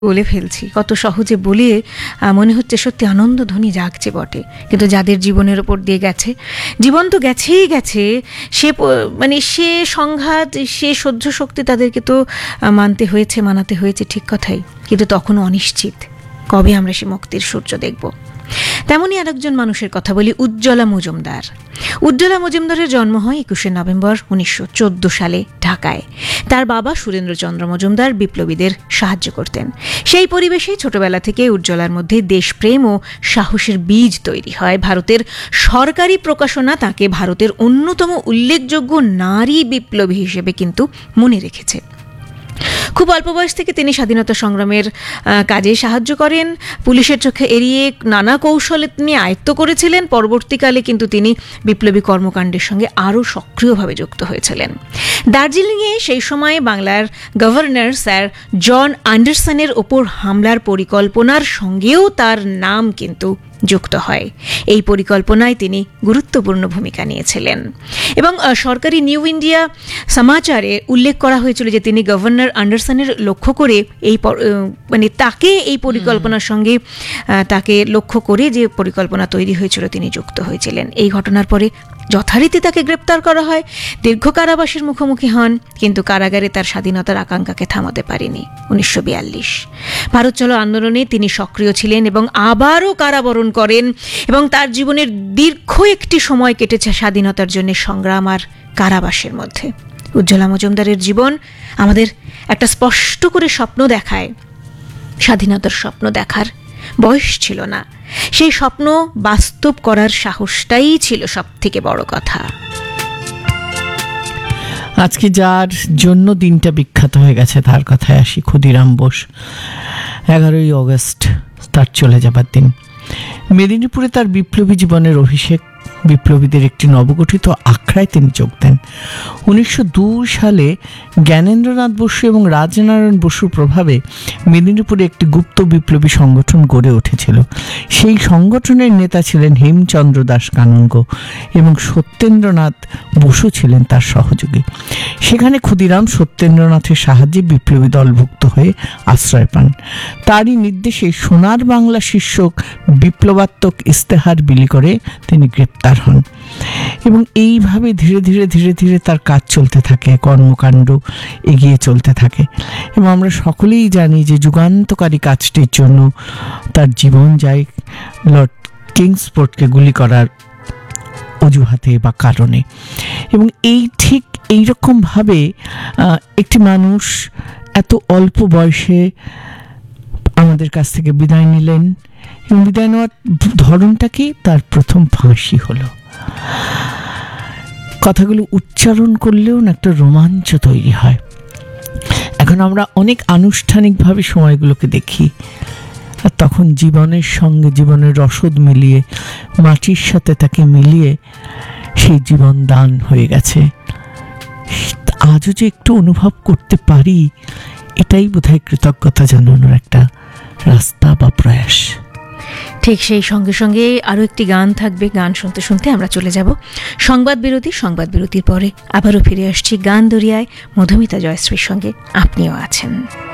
বলে ফেলছি, কত সহজে বলে মনে হচ্ছে সত্যি আনন্দধ্বনি জাগছে বটে, কিন্তু যাদের জীবনের ওপর দিয়ে গেছে, জীবন তো গেছেই গেছে, সে সংঘাত, সে সহ্য শক্তি তাদেরকে তো মানাতে হয়েছে, ঠিক কথাই, কিন্তু তখনও অনিশ্চিত কবে আমরা সে মুক্তির সূর্য দেখব। তেমনই আরেকজন মানুষের কথা বলি, উজ্জ্বলা মজুমদার। উজ্জ্বলা মজুমদারের জন্ম হয় 21শে নভেম্বর 1914 সালে ঢাকায়। তার বাবা সুরেন্দ্রচন্দ্র মজুমদার বিপ্লবীদের সাহায্য করতেন। সেই পরিবেশে ছোটবেলা থেকে উজ্জ্বলার মধ্যে দেশপ্রেম ও সাহসের বীজ তৈরি হয়। ভারতের সরকারি প্রকাশনা তাকে ভারতের অন্যতম উল্লেখযোগ্য নারী বিপ্লবী হিসেবে কিন্তু মনে রেখেছে। খুব অল্প বয়স থেকে তিনি স্বাধীনতা সংগ্রামের কাজে সাহায্য করেন, পুলিশের চোখে এড়িয়ে নানা কৌশলে তিনি আয়ত্ত করেছিলেন। পরবর্তীকালে কিন্তু তিনি বিপ্লবী কর্মকাণ্ডের সঙ্গে আরও সক্রিয়ভাবে যুক্ত হয়েছিলেন। দার্জিলিংয়ে সেই সময়ে বাংলার গভর্নর স্যার জন অ্যান্ডারসনের ওপর হামলার পরিকল্পনার সঙ্গেও তার নাম কিন্তু যুক্ত হয়। এই পরিকল্পনায় তিনি গুরুত্বপূর্ণ ভূমিকা নিয়েছিলেন এবং সরকারি নিউ ইন্ডিয়া সমাচারে উল্লেখ করা হয়েছিল যে তিনি গভর্নর অ্যান্ডারসনের লক্ষ্য করে তাকে এই পরিকল্পনার সঙ্গে তাকে লক্ষ্য করে যে পরিকল্পনা তৈরি হয়েছিল তিনি যুক্ত হয়েছিলেন। এই ঘটনার পরে যথারীতি তাকে গ্রেপ্তার করা হয়, দীর্ঘ কারাবাসের মুখোমুখি হন, কিন্তু কারাগারে তার স্বাধীনতার আকাঙ্ক্ষাকে থামাতে পারেনি। 1942 ভারত চলো আন্দোলনে তিনি সক্রিয় ছিলেন এবং আবারও কারাবরণ করেন এবং তার জীবনের দীর্ঘ একটি সময় কেটেছে স্বাধীনতার জন্য সংগ্রাম আর কারাবাসের মধ্যে। উজ্জ্বলা মজুমদারের জীবন আমাদের একটা স্পষ্ট করে স্বপ্ন দেখায়। স্বাধীনতার স্বপ্ন দেখার বয়স ছিল না, সেই স্বপ্ন বাস্তব করার সাহসটাই ছিল সব থেকে বড় কথা। আজকে যার জন্য দিনটা বিখ্যাত হয়ে গেছে তার কথায় আসি। ক্ষুদিরাম বোস, 11ই অগস্ট তার চলে যাবার দিন। মেদিনীপুরে তার বিপ্লবী জীবনের অভিষেক। বিপ্লবীদের একটি নবগঠিত আখড়ায় তিনি যোগ দেন। 1902 সালে জ্ঞানেন্দ্রনাথ বসু এবং রাজনারায়ণ বসুর প্রভাবে মেদিনীপুরে একটি গুপ্ত বিপ্লবী সংগঠন গড়ে উঠেছিল। সেই সংগঠনের নেতা ছিলেন হেমচন্দ্র দাস কানঙ্গো এবং সত্যেন্দ্রনাথ বসু ছিলেন তার সহযোগী। সেখানে ক্ষুদিরাম সত্যেন্দ্রনাথের সাহায্যে বিপ্লবী দলভুক্ত হয়ে আশ্রয় পান। তারই নির্দেশে সোনার বাংলা শীর্ষক বিপ্লবাত্মক ইস্তেহার বিলি করে তিনি গ্রেপ্তার হন এবং এইভাবে ধীরে ধীরে তার কাজ চলতে থাকে, কর্মকাণ্ড এগিয়ে চলতে থাকে এবং আমরা সকলেই জানি যে যুগান্তকারী কাজটির জন্য তার জীবন যায় লর্ড কিংসফোর্ডকে গুলি করার অজুহাতে বা কারণে। এবং ঠিক এইরকমভাবে একটি মানুষ এত অল্প বয়সে আমাদের কাছ থেকে বিদায় নিলেন এবং বিদায় নেওয়ার ধরনটা কি, তার প্রথম ফাঁসি হলো। কথাগুলো উচ্চারণ করলেও না একটা রোমাঞ্চ তৈরি হয়। এখন আমরা অনেক আনুষ্ঠানিকভাবে সময়গুলোকে দেখি, আর তখন জীবনের সঙ্গে জীবনের রসদ মিলিয়ে, মাটির সাথে তাকে মিলিয়ে সেই জীবন দান হয়ে গেছে। আজও যে একটু অনুভব করতে পারি, এটাই বোধহয় কৃতজ্ঞতা জানানোর একটা রাস্তা বা প্রয়াস। ঠিক সেই সঙ্গে সঙ্গে আরও একটি গান থাকবে। গান শুনতে শুনতে আমরা চলে যাব সংবাদ বিরতির পরে আবারও ফিরে আসছি গান দরিয়ায় মধুমিতা জয়শ্রীর সঙ্গে। আপনিও আছেন।